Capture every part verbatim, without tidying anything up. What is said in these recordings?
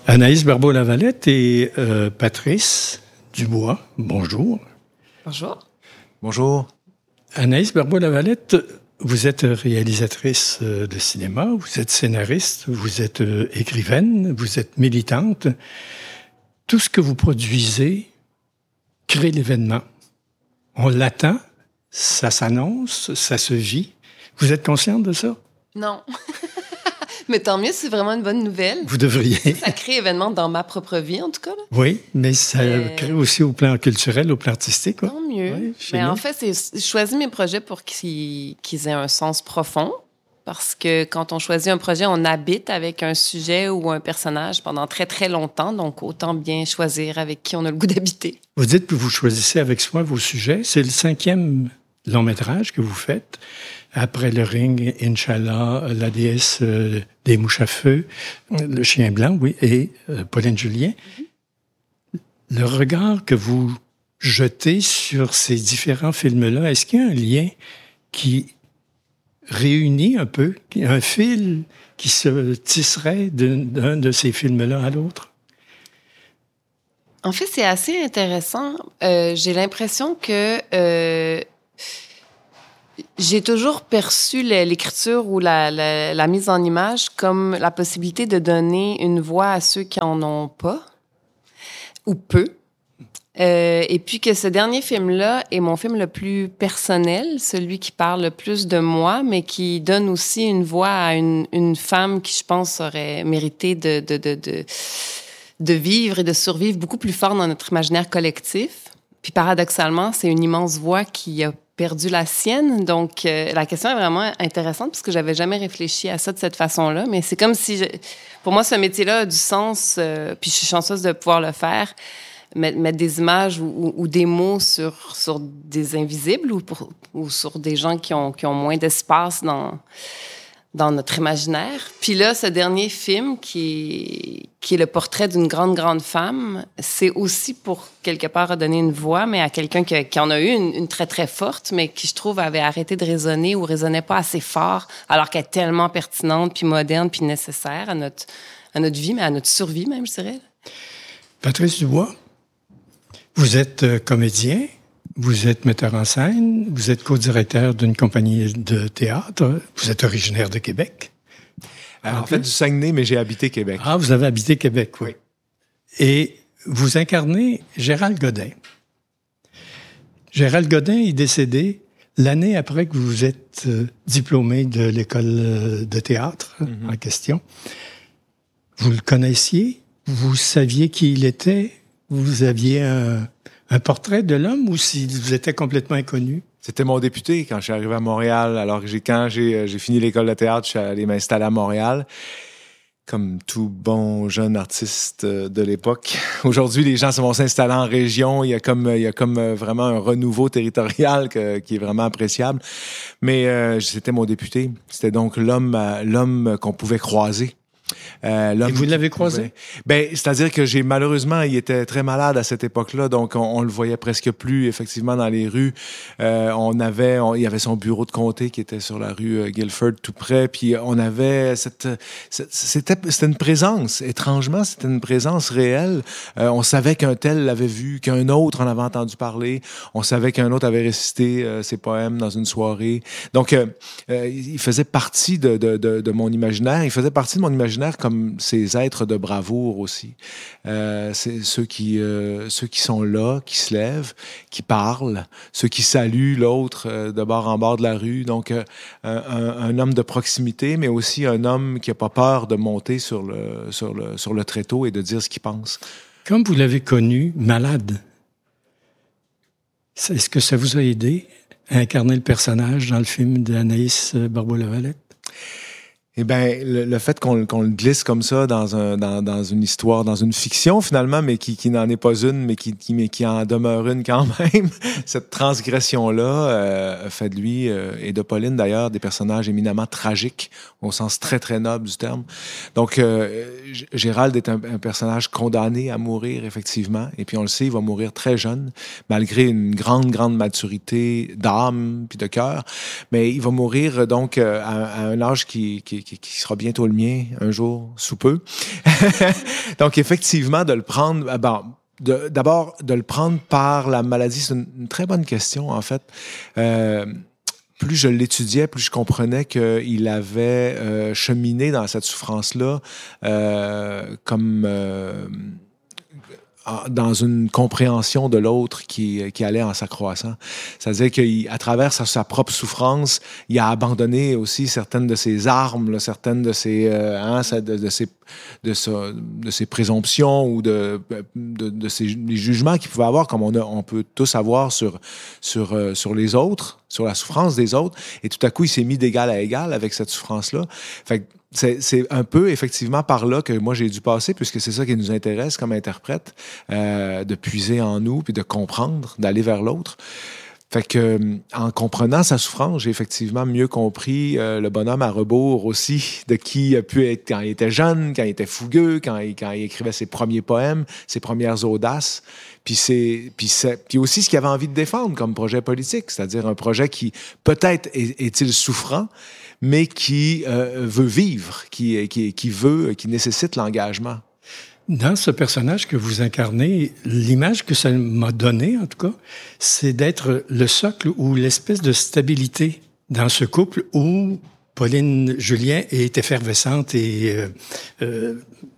Anaïs Barbeau-Lavalette et euh, Patrice Dubois, bonjour. Bonjour. Bonjour. Anaïs Barbeau-Lavalette, vous êtes réalisatrice de cinéma, vous êtes scénariste, vous êtes écrivaine, vous êtes militante. Tout ce que vous produisez crée l'événement. On l'attend, ça s'annonce, ça se vit. Vous êtes consciente de ça? Non. Mais tant mieux, c'est vraiment une bonne nouvelle. Vous devriez. Ça crée événement dans ma propre vie, en tout cas. Là. Oui, mais ça euh... crée aussi au plan culturel, au plan artistique. Quoi. Tant mieux. Oui, mais nous. En fait, c'est, je choisis mes projets pour qu'ils, qu'ils aient un sens profond. Parce que quand on choisit un projet, on habite avec un sujet ou un personnage pendant très, très longtemps. Donc, autant bien choisir avec qui on a le goût d'habiter. Vous dites que vous choisissez avec soin vos sujets. C'est le cinquième long-métrage que vous faites. Après Le Ring, Inch'Allah, La déesse euh, des mouches à feu, Le chien blanc, oui, et euh, Pauline Julien. Mm-hmm. Le regard que vous jetez sur ces différents films-là, est-ce qu'il y a un lien qui réunit un peu, un fil qui se tisserait d'un, d'un de ces films-là à l'autre? En fait, c'est assez intéressant. Euh, j'ai l'impression que... Euh, J'ai toujours perçu l'écriture ou la, la, la mise en image comme la possibilité de donner une voix à ceux qui en ont pas, ou peu. Euh, et puis que ce dernier film-là est mon film le plus personnel, celui qui parle le plus de moi, mais qui donne aussi une voix à une, une femme qui, je pense, aurait mérité de, de, de, de, de vivre et de survivre beaucoup plus fort dans notre imaginaire collectif. Puis paradoxalement, c'est une immense voix qui a perdu la sienne. Donc, euh, la question est vraiment intéressante parce que j'avais jamais réfléchi à ça de cette façon-là. Mais c'est comme si, je, pour moi, ce métier-là a du sens. Euh, puis je suis chanceuse de pouvoir le faire, mettre, mettre des images ou, ou, ou des mots sur sur des invisibles ou pour, ou sur des gens qui ont qui ont moins d'espace dans dans notre imaginaire. Puis là, ce dernier film, qui est, qui est le portrait d'une grande, grande femme, c'est aussi pour, quelque part, donner une voix, mais à quelqu'un qui, qui en a eu une, une très, très forte, mais qui, je trouve, avait arrêté de résonner ou résonnait pas assez fort, alors qu'elle est tellement pertinente, puis moderne, puis nécessaire à notre, à notre vie, mais à notre survie même, je dirais. Patrice Dubois, vous êtes euh, comédien. Vous êtes metteur en scène, vous êtes co-directeur d'une compagnie de théâtre, vous êtes originaire de Québec. Euh, en fait, du Saguenay, mais j'ai habité Québec. Ah, vous avez habité Québec, oui. Et vous incarnez Gérald Godin. Gérald Godin est décédé l'année après que vous vous êtes euh, diplômé de l'école de théâtre mm-hmm. en question. Vous le connaissiez? Vous saviez qui il était? Vous aviez un... Un portrait de l'homme ou si vous étiez complètement inconnu? C'était mon député quand je suis arrivé à Montréal. Alors que j'ai, quand j'ai, j'ai fini l'école de théâtre, je suis allé m'installer à Montréal. Comme tout bon jeune artiste de l'époque. Aujourd'hui, les gens vont s'installer en région. Il y a comme, il y a comme vraiment un renouveau territorial que, qui est vraiment appréciable. Mais euh, c'était mon député. C'était donc l'homme, l'homme qu'on pouvait croiser. Euh, Et vous l'avez croisé? Ben, c'est-à-dire que j'ai malheureusement, il était très malade à cette époque-là, donc on, on le voyait presque plus effectivement dans les rues. Euh, on avait, on, il y avait son bureau de comté qui était sur la rue euh, Guilford, tout près, puis on avait cette, cette c'était, c'était une présence. Étrangement, c'était une présence réelle. Euh, on savait qu'un tel l'avait vu, qu'un autre en avait entendu parler. On savait qu'un autre avait récité euh, ses poèmes dans une soirée. Donc, euh, euh, il faisait partie de, de, de, de mon imaginaire. Il faisait partie de mon imaginaire comme ces êtres de bravoure aussi. Euh, c'est ceux qui, euh, ceux qui sont là, qui se lèvent, qui parlent, ceux qui saluent l'autre euh, de bord en bord de la rue. Donc, euh, un, un, un homme de proximité, mais aussi un homme qui n'a pas peur de monter sur le, sur le, sur le tréteau et de dire ce qu'il pense. Comme vous l'avez connu, malade, est-ce que ça vous a aidé à incarner le personnage dans le film d'Anaïs Barbeau-Lavalette? Eh bien, le, le fait qu'on, qu'on le glisse comme ça dans, un, dans, dans une histoire, dans une fiction finalement, mais qui, qui n'en est pas une, mais qui, qui, mais qui en demeure une quand même, cette transgression-là euh, fait de lui, euh, et de Pauline d'ailleurs, des personnages éminemment tragiques, au sens très très noble du terme. Donc, euh, Gérald est un, un personnage condamné à mourir, effectivement, et puis on le sait, il va mourir très jeune, malgré une grande, grande maturité d'âme puis de cœur, mais il va mourir donc à, à un âge qui, qui qui, qui, qui sera bientôt le mien un jour, sous peu. Donc, effectivement, de le prendre... Bon, de, d'abord, de le prendre par la maladie, c'est une, une très bonne question, en fait. Euh, plus je l'étudiais, plus je comprenais qu'il avait euh, cheminé dans cette souffrance-là euh, comme... Euh, dans une compréhension de l'autre qui, qui allait en s'accroissant. C'est-à-dire qu'à travers sa, sa propre souffrance, il a abandonné aussi certaines de ses armes, là, certaines de ses, euh, hein, de, de, ses, de, sa, de ses présomptions ou de, de, de ses les jugements qu'il pouvait avoir, comme on, a, on peut tous avoir sur, sur, euh, sur les autres, sur la souffrance des autres. Et tout à coup, il s'est mis d'égal à égal avec cette souffrance-là. Fait que C'est, c'est un peu, effectivement, par là que moi, j'ai dû passer, puisque c'est ça qui nous intéresse comme interprète, euh, de puiser en nous, puis de comprendre, d'aller vers l'autre. Fait que, en comprenant sa souffrance, j'ai effectivement mieux compris euh, le bonhomme à rebours aussi, de qui il a pu être quand il était jeune, quand il était fougueux, quand il, quand il écrivait ses premiers poèmes, ses premières audaces. Puis, c'est, puis, c'est, puis aussi ce qu'il avait envie de défendre comme projet politique, c'est-à-dire un projet qui, peut-être, est, est-il souffrant, mais qui euh, veut vivre, qui, qui, qui veut, qui nécessite l'engagement. Dans ce personnage que vous incarnez, l'image que ça m'a donnée, en tout cas, c'est d'être le socle ou l'espèce de stabilité dans ce couple où Pauline Julien est effervescente et euh, euh,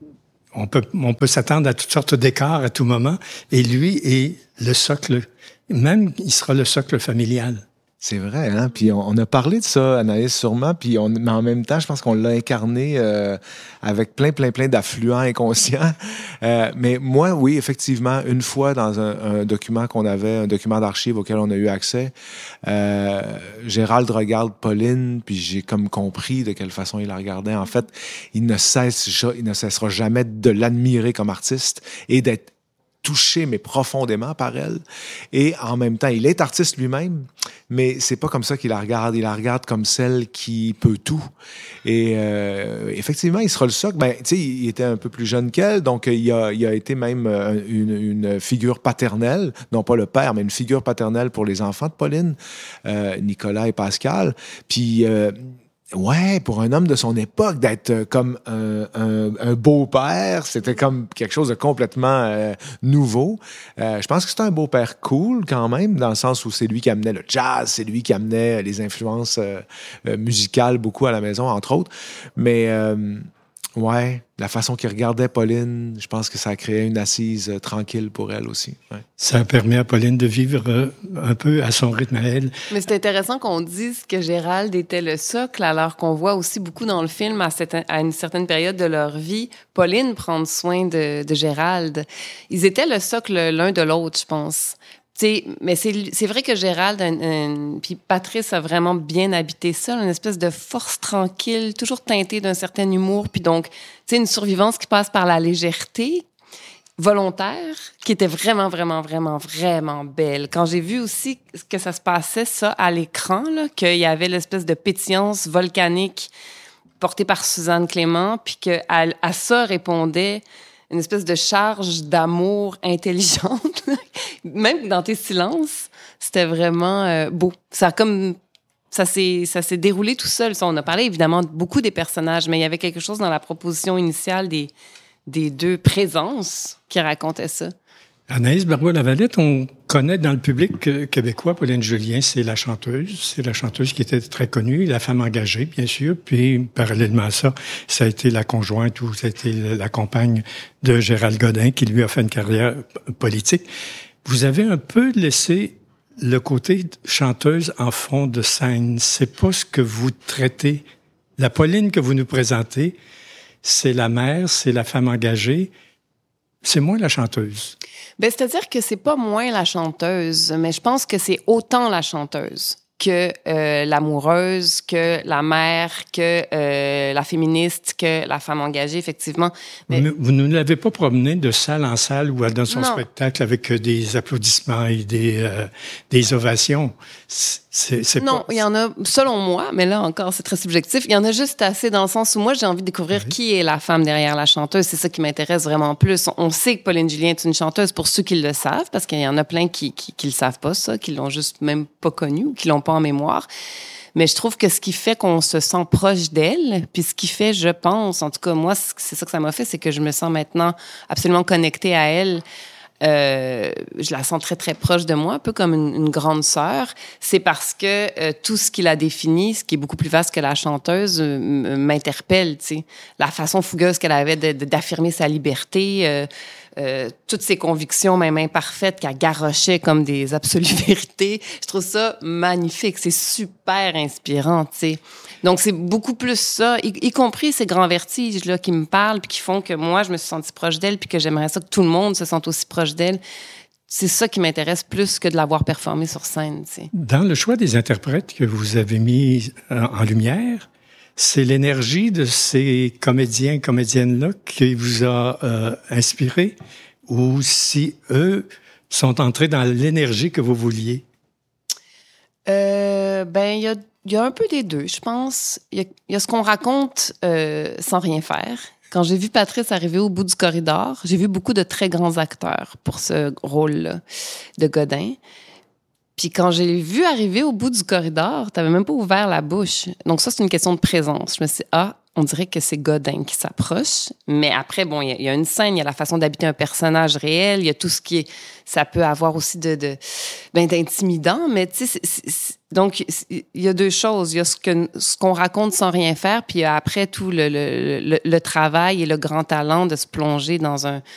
on peut, on peut s'attendre à toutes sortes d'écarts à tout moment. Et lui est le socle, même il sera le socle familial. C'est vrai, hein? Puis on, on a parlé de ça, Anaïs, sûrement, puis on, mais en même temps, je pense qu'on l'a incarné euh, avec plein, plein, plein d'affluents inconscients. Euh, mais moi, oui, effectivement, une fois dans un, un document qu'on avait, un document d'archives auquel on a eu accès, euh, Gérald regarde Pauline, puis j'ai comme compris de quelle façon il la regardait. En fait, il ne cesse, il ne cessera jamais de l'admirer comme artiste et d'être touché, mais profondément par elle. Et en même temps, il est artiste lui-même, mais c'est pas comme ça qu'il la regarde. Il la regarde comme celle qui peut tout. Et euh, effectivement, il sera le socle. Ben, tu sais, il était un peu plus jeune qu'elle, donc il a, il a été même une, une figure paternelle, non pas le père, mais une figure paternelle pour les enfants de Pauline, euh, Nicolas et Pascal. Puis... Euh, Ouais, pour un homme de son époque, d'être comme un, un, un beau-père, c'était comme quelque chose de complètement euh, nouveau. Euh, je pense que c'était un beau-père cool quand même, dans le sens où c'est lui qui amenait le jazz, c'est lui qui amenait les influences euh, euh, musicales beaucoup à la maison, entre autres. Mais euh, ouais, la façon qu'il regardait Pauline, je pense que ça a créé une assise euh, tranquille pour elle aussi. Ouais. Ça permet à Pauline de vivre euh, un peu à son rythme à elle. Mais c'est intéressant qu'on dise que Gérald était le socle, alors qu'on voit aussi beaucoup dans le film, à, cette, à une certaine période de leur vie, Pauline prendre soin de, de Gérald. Ils étaient le socle l'un de l'autre, je pense. T'sais, mais c'est, c'est vrai que Gérald, un, un, puis Patrice a vraiment bien habité ça, une espèce de force tranquille, toujours teintée d'un certain humour, puis donc, tu sais, une survivance qui passe par la légèreté volontaire, qui était vraiment, vraiment, vraiment, vraiment belle. Quand j'ai vu aussi que ça se passait, ça, à l'écran, là, qu'il y avait l'espèce de pétillance volcanique portée par Suzanne Clément, puis qu'à à ça répondait une espèce de charge d'amour intelligente. Même dans tes silences, c'était vraiment euh, beau. Ça a comme... Ça s'est, ça s'est déroulé tout seul. Ça, on a parlé évidemment de beaucoup des personnages, mais il y avait quelque chose dans la proposition initiale des, des deux présences qui racontait ça. Anaïs Barbeau-Lavalette, on connaît dans le public québécois Pauline Julien, c'est la chanteuse. C'est la chanteuse qui était très connue, la femme engagée, bien sûr. Puis, parallèlement à ça, ça a été la conjointe ou ça a été la compagne de Gérald Godin qui lui a fait une carrière politique. Vous avez un peu laissé le côté chanteuse en fond de scène. C'est pas ce que vous traitez. La Pauline que vous nous présentez, c'est la mère, c'est la femme engagée. C'est moins la chanteuse. Ben, c'est-à-dire que c'est pas moins la chanteuse, mais je pense que c'est autant la chanteuse que euh, l'amoureuse, que la mère, que euh, la féministe, que la femme engagée, effectivement. Mais, mais vous ne l'avez pas promenée de salle en salle ou dans son non. spectacle avec des applaudissements et des, euh, des ovations. C'est, c'est non, pas... il y en a, selon moi, mais là encore, c'est très subjectif, il y en a juste assez dans le sens où moi, j'ai envie de découvrir oui. qui est la femme derrière la chanteuse. C'est ça qui m'intéresse vraiment plus. On sait que Pauline Julien est une chanteuse pour ceux qui le savent, parce qu'il y en a plein qui qui, qui le savent pas, ça, qui l'ont juste même pas connue ou qui l'ont pas en mémoire. Mais je trouve que ce qui fait qu'on se sent proche d'elle, puis ce qui fait, je pense, en tout cas, moi, c'est ça que ça m'a fait, c'est que je me sens maintenant absolument connectée à elle. Euh, je la sens très, très proche de moi, un peu comme une, une grande sœur. C'est parce que euh, tout ce qui la définit, ce qui est beaucoup plus vaste que la chanteuse, euh, m'interpelle, tu sais. La façon fougueuse qu'elle avait de, de, d'affirmer sa liberté, euh, euh, toutes ses convictions, même imparfaites, qu'elle garochait comme des absolues vérités. Je trouve ça magnifique. C'est super inspirant, tu sais. Donc, c'est beaucoup plus ça, y, y compris ces grands vertiges là, qui me parlent puis qui font que moi, je me suis sentie proche d'elle puis que j'aimerais ça que tout le monde se sente aussi proche d'elle. C'est ça qui m'intéresse plus que de la voir performer sur scène, tu sais. Dans le choix des interprètes que vous avez mis en, en lumière, c'est l'énergie de ces comédiens, comédiennes-là qui vous a euh, inspiré, ou si eux sont entrés dans l'énergie que vous vouliez? Euh, ben, il y a Il y a un peu des deux, je pense. Il y a, il y a ce qu'on raconte euh, sans rien faire. Quand j'ai vu Patrice arriver au bout du corridor, j'ai vu beaucoup de très grands acteurs pour ce rôle-là de Godin. Puis quand j'ai vu arriver au bout du corridor, t'avais même pas ouvert la bouche. Donc ça, c'est une question de présence. Je me suis dit, ah, on dirait que c'est Godin qui s'approche. Mais après, bon, il y, y a une scène, il y a la façon d'habiter un personnage réel, il y a tout ce qui est... Ça peut avoir aussi de... de ben, d'intimidant, mais tu sais, c'est, c'est, c'est, donc, il y a deux choses. Il y a ce, que, ce qu'on raconte sans rien faire, puis après, tout le, le, le, le travail et le grand talent de se plonger dans un,